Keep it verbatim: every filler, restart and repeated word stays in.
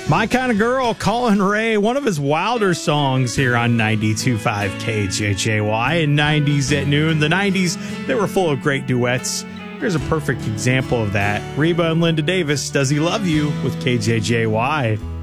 My Kind of Girl, Colin Ray, one of his wilder songs here on ninety-two point five K J J Y in nineties at noon. The nineties, they were full of great duets. Here's a perfect example of that. Reba and Linda Davis, Does He Love You with K J J Y.